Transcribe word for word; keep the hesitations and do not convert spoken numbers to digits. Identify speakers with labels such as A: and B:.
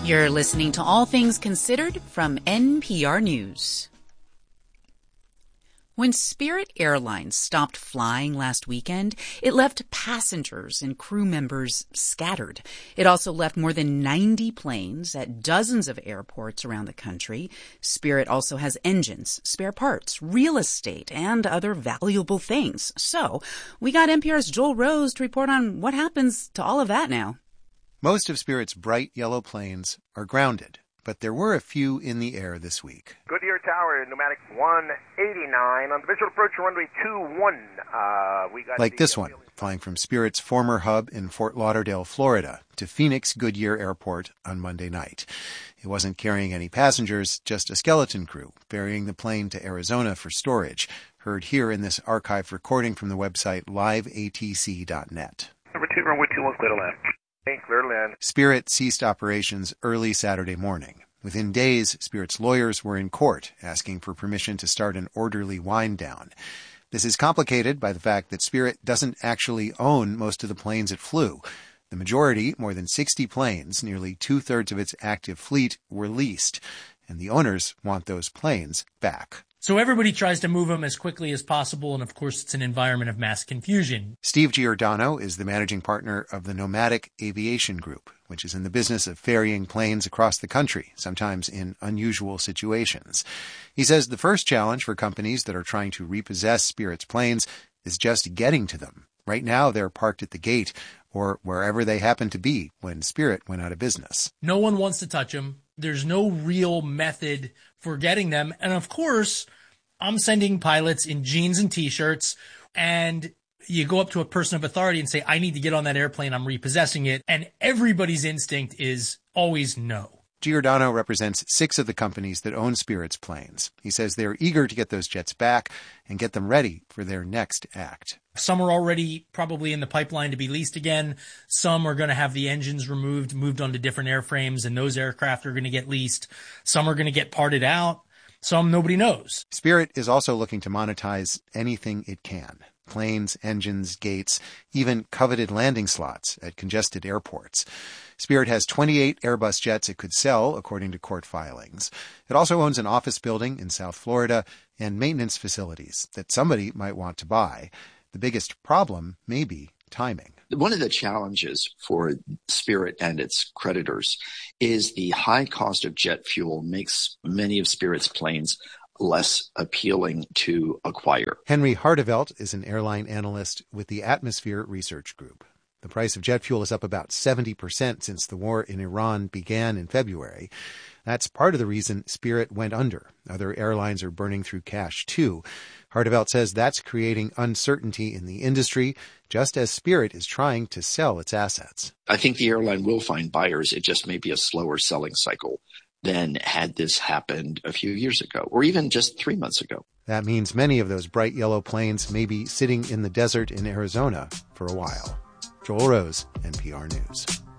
A: You're listening to All Things Considered from N P R News. When Spirit Airlines stopped flying last weekend, it left passengers and crew members scattered. It also left more than ninety planes at dozens of airports around the country. Spirit also has engines, spare parts, real estate, and other valuable things. So we got N P R's Joel Rose to report on what happens to all of that now.
B: Most of Spirit's bright yellow planes are grounded, but there were a few in the air this week.
C: Goodyear Tower, pneumatic one eighty-nine on the visual approach runway two one. Uh, we got
B: like
C: the,
B: this
C: uh,
B: one, flying from Spirit's former hub in Fort Lauderdale, Florida, to Phoenix Goodyear Airport on Monday night. It wasn't carrying any passengers, just a skeleton crew, ferrying the plane to Arizona for storage. Heard here in this archived recording from the website live A T C dot net.
C: Number two, runway two one, clear to land. Clear to land.
B: Spirit ceased operations early Saturday morning. Within days, Spirit's lawyers were in court asking for permission to start an orderly wind down. This is complicated by the fact that Spirit doesn't actually own most of the planes it flew. The majority, more than sixty planes, nearly two-thirds of its active fleet, were leased, and the owners want those planes back.
D: So everybody tries to move them as quickly as possible, and of course it's an environment of mass confusion.
B: Steve Giordano is the managing partner of the Nomadic Aviation Group, which is in the business of ferrying planes across the country, sometimes in unusual situations. He says the first challenge for companies that are trying to repossess Spirit's planes is just getting to them. Right now they're parked at the gate or wherever they happen to be when Spirit went out of business.
D: No one wants to touch them. There's no real method for getting them. And of course, I'm sending pilots in jeans and T-shirts, and you go up to a person of authority and say, I need to get on that airplane, I'm repossessing it. And everybody's instinct is always no.
B: Giordano represents six of the companies that own Spirit's planes. He says they're eager to get those jets back and get them ready for their next act.
D: Some are already probably in the pipeline to be leased again. Some are going to have the engines removed, moved onto different airframes, and those aircraft are going to get leased. Some are going to get parted out. Some nobody knows.
B: Spirit is also looking to monetize anything it can. Planes, engines, gates, even coveted landing slots at congested airports. Spirit has twenty-eight Airbus jets it could sell, according to court filings. It also owns an office building in South Florida and maintenance facilities that somebody might want to buy. The biggest problem may be timing.
E: One of the challenges for Spirit and its creditors is the high cost of jet fuel makes many of Spirit's planes less appealing to acquire.
B: Henry Hardevelt is an airline analyst with the Atmosphere Research Group. The price of jet fuel is up about seventy percent since the war in Iran began in February. That's part of the reason Spirit went under. Other airlines are burning through cash, too. Hardevelt says that's creating uncertainty in the industry, just as Spirit is trying to sell its assets.
E: I think the airline will find buyers. It just may be a slower selling cycle than had this happened a few years ago, or even just three months ago.
B: That means many of those bright yellow planes may be sitting in the desert in Arizona for a while. Joel Rose, N P R News.